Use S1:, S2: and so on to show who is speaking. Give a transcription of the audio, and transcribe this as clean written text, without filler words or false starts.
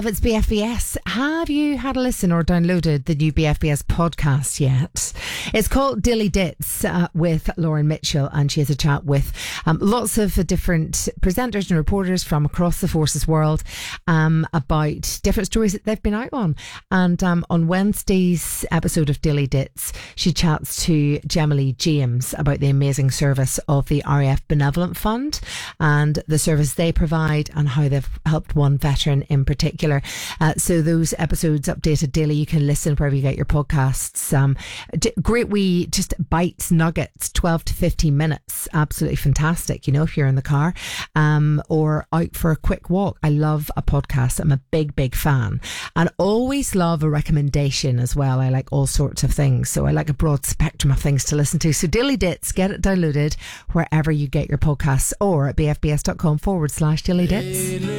S1: It's BFBS. Have you had a listen or downloaded the new BFBS podcast yet? It's called Dilly Dits with Lauren Mitchell, and she has a chat with lots of different presenters and reporters from across the Forces world about different stories that they've been out on. And on Wednesday's episode of Dilly Dits, she chats to Gemma Lee James about the amazing service of the RAF Benevolent Fund and the service they provide and how they've helped one veteran in particular. So those episodes updated daily. You can listen wherever you get your podcasts. Great wee just bites, nuggets, 12 to 15 minutes. Absolutely fantastic, you know, if you're in the car or out for a quick walk. I love a podcast. I'm a big fan, and always love a recommendation as well. I like all sorts of things, so I like a broad spectrum of things to listen to. So Dilly Dits, get it downloaded wherever you get your podcasts or at bfbs.com/Dilly Dits.